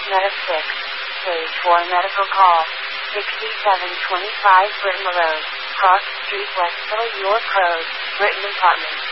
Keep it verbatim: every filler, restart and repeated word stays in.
Meta six. Page four medical call. sixty-seven twenty-five Britain Road, Cross Street, Westville, York Road, Britain Apartment.